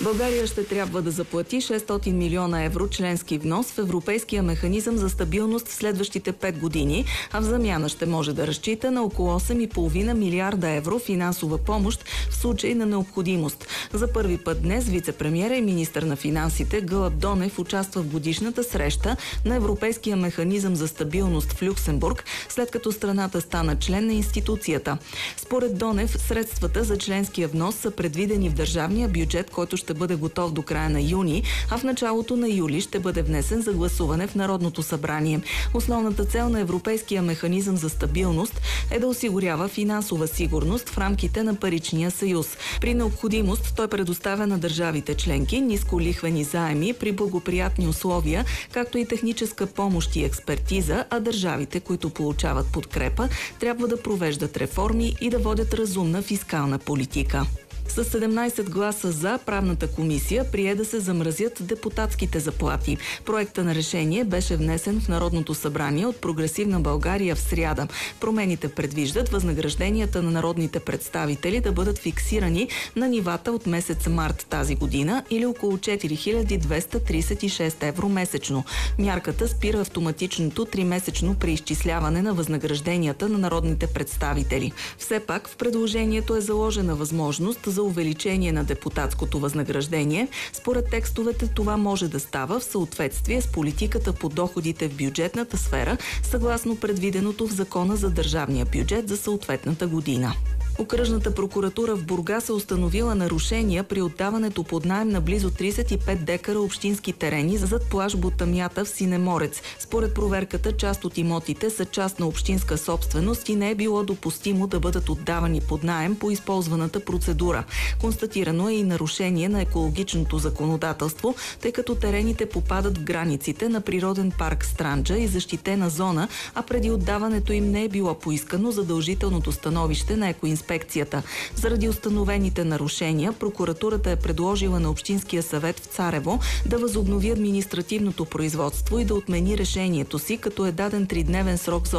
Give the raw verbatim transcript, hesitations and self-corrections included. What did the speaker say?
България ще трябва да заплати шестстотин милиона евро членски внос в Европейския механизъм за стабилност в следващите пет години, а в замяна ще може да разчита на около осем и половина милиарда евро финансова помощ в случай на необходимост. За първи път днес вице-премиера и министър на финансите Гълъб Донев участва в годишната среща на Европейския механизъм за стабилност в Люксембург, след като страната стана член на институцията. Според Донев, средствата за членския внос са предвидени в държавния бюджет, който ще бъде готов до края на юни, а в началото на юли ще бъде внесен за гласуване в Народното събрание. Основната цел на Европейския механизъм за стабилност е да осигурява финансова сигурност в рамките на паричния съюз. При необходимост той предоставя на държавите членки нисколихвени заеми при благоприятни условия, както и техническа помощ и експертиза, а държавите, които получават подкрепа, трябва да провеждат реформи и да водят разумна фискална политика. С седемнайсет гласа за, правната комисия прие да се замразят депутатските заплати. Проектът на решение беше внесен в Народното събрание от Прогресивна България в сряда. Промените предвиждат възнагражденията на народните представители да бъдат фиксирани на нивата от месец март тази година или около четири хиляди двеста трийсет и шест евро месечно. Мярката спира автоматичното тримесечно преизчисляване на възнагражденията на народните представители. Все пак в предложението е заложена възможност за увеличение на депутатското възнаграждение. Според текстовете това може да става в съответствие с политиката по доходите в бюджетната сфера, съгласно предвиденото в Закона за държавния бюджет за съответната година. Окръжната прокуратура в Бургас е установила нарушения при отдаването под наем на близо трийсет и пет декара общински терени зад плаж Ботамята в Синеморец. Според проверката, част от имотите са частна общинска собственост и не е било допустимо да бъдат отдавани под наем по използваната процедура. Констатирано е и нарушение на екологичното законодателство, тъй като терените попадат в границите на природен парк Странджа и защитена зона, а преди отдаването им не е било поискано задължителното становище на екоинспекцията. Заради установените нарушения, прокуратурата е предложила на Общинския съвет в Царево да възобнови административното производство и да отмени решението си, като е даден тридневен срок за